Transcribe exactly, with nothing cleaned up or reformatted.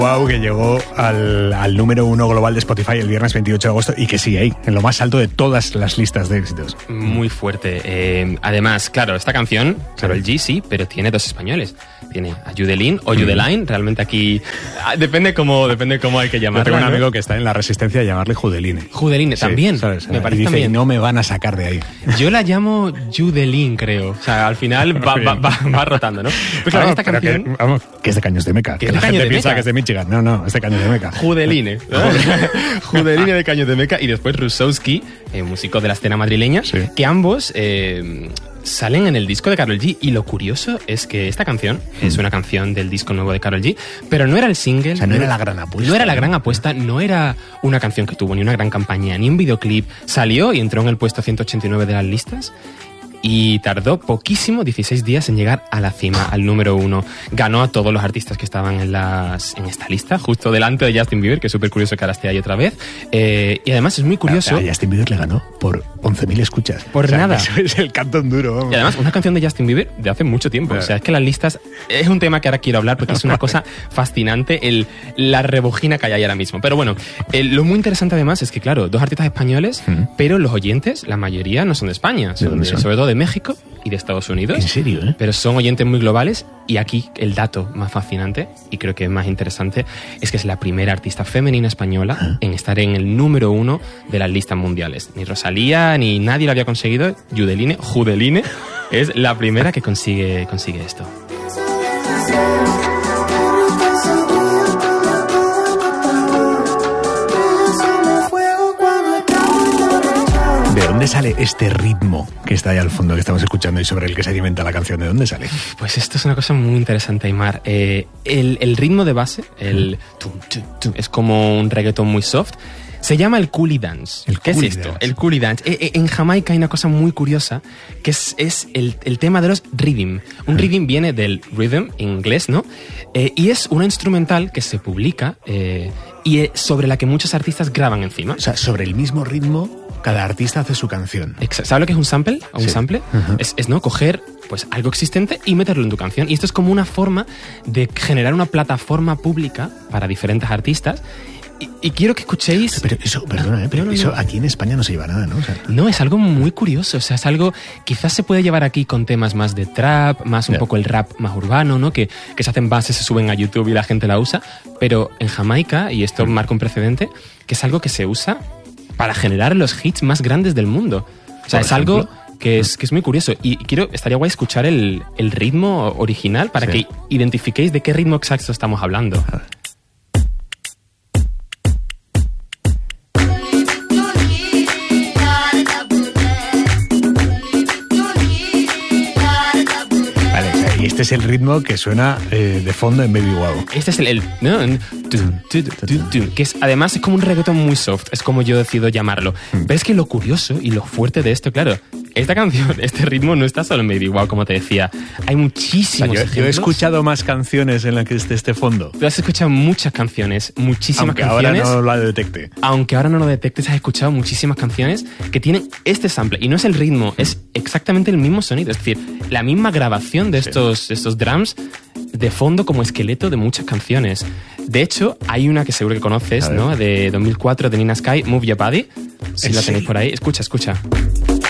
Wow, que llegó al, al número uno global de Spotify el viernes veintiocho de agosto y que sigue ahí, en lo más alto de todas las listas de éxitos. Muy fuerte. Eh, además, claro, esta canción, Karol G, sí, pero tiene dos españoles. Tiene a Yudelín o Yudeline, realmente aquí depende cómo, depende cómo hay que llamarla. Yo tengo un ¿no? amigo que está en la resistencia de llamarle Judeline. Judeline, Sí, también, ¿sabes? me parece y dice, también. no me van a sacar de ahí. Yo la llamo Yudelín, creo. O sea, al final va, va, va, va rotando, ¿no? Pues claro, Vamos, esta pero canción... Que, vamos, que es de Caños de Meca. Que Que, es de la Caños gente de piensa Meca. que es de Michigan. No, no, es de Caños de Meca. Judeline. Judeline de Caños de Meca y después Rusowski, eh, músico de la escena madrileña, Sí. que ambos eh, salen en el disco de Karol G. Y lo curioso es que esta canción hmm. es una canción del disco nuevo de Karol G, pero no era el single. O sea, no era la gran apuesta. No era la ¿no? gran apuesta, no era una canción que tuvo ni una gran campaña, ni un videoclip. Salió y entró en el puesto ciento ochenta y nueve de las listas. Y tardó poquísimo, dieciséis días, en llegar a la cima, al número uno. Ganó a todos los artistas que estaban en, las, en esta lista, justo delante de Justin Bieber, que es súper curioso que ahora esté ahí otra vez. Eh, y además es muy curioso... A, a Justin Bieber le ganó por once mil escuchas. Por o sea, nada. Eso es el cantón duro. Vamos. Y además, una canción de Justin Bieber de hace mucho tiempo. Claro. O sea, es que las listas... Es un tema que ahora quiero hablar porque es una cosa fascinante, el, la rebujina que hay ahí ahora mismo. Pero bueno, el, lo muy interesante además es que, claro, dos artistas españoles, uh-huh. pero los oyentes, la mayoría no son de España. Son, ¿De de, sobre todo de México y de Estados Unidos. ¿En serio? Eh? Pero son oyentes muy globales y aquí el dato más fascinante y creo que es más interesante es que es la primera artista femenina española ¿Ah? en estar en el número uno de las listas mundiales. Ni Rosalía ni nadie lo había conseguido. Yudeline, Judeline es la primera que consigue, consigue esto. ¿De dónde sale este ritmo que está ahí al fondo que estamos escuchando y sobre el que se alimenta la canción? ¿De dónde sale? Pues esto es una cosa muy interesante, Aymar. Eh, el, el ritmo de base, el tum, tum, tum, es como un reggaetón muy soft. Se llama el coolie dance. ¿El ¿Qué coolie es esto? dance? El coolie dance. Eh, eh, en Jamaica hay una cosa muy curiosa que es, es el, el tema de los rhythm. Un rhythm viene del rhythm en inglés, ¿no? Eh, y es una instrumental que se publica eh, y eh, sobre la que muchos artistas graban encima. O sea, sobre el mismo ritmo cada artista hace su canción. Exacto. ¿Sabes lo que es un sample? ¿O un sí. sample? Uh-huh. Es, es no coger pues algo existente y meterlo en tu canción. Y esto es como una forma de generar una plataforma pública para diferentes artistas. Y, y quiero que escuchéis... Pero eso, perdona, ¿eh? pero no, no, eso no. aquí en España no se lleva nada, ¿no? O sea, No, es algo muy curioso, o sea, es algo... Quizás se puede llevar aquí con temas más de trap, más un yeah. poco el rap más urbano, ¿no? Que, que se hacen bases, se suben a YouTube y la gente la usa. Pero en Jamaica, y esto marca un precedente, que es algo que se usa para generar los hits más grandes del mundo. O sea, Por es ejemplo, algo... Que es, que es muy curioso. Y quiero, estaría guay escuchar el, el ritmo original para sí. que identifiquéis de qué ritmo exacto estamos hablando. A ver. Vale, o sea, y este es el ritmo que suena eh, de fondo en Baby Wow. Este es el... el ¿no? Tum, tum, tum, tum, que es, además es como un reggaetón muy soft, es como yo decido llamarlo. Hmm. Pero es que lo curioso y lo fuerte de esto, claro, esta canción, este ritmo no está solo en Baby Wow, como te decía. Hay O muchísimos sea, yo, yo he ejemplos. escuchado más canciones en las que esté este fondo. Tú has escuchado muchas canciones, muchísimas Aunque canciones. ahora no lo detecte. Aunque ahora no lo detectes, has escuchado muchísimas canciones que tienen este sample. Y no es el ritmo, es exactamente el mismo sonido. Es decir, la misma grabación de estos, estos drums de fondo como esqueleto de muchas canciones. De hecho, hay una que seguro que conoces, ¿no? De dos mil cuatro, de Nina Sky, Move Your Body. Si la tenéis por ahí. Escucha, escucha.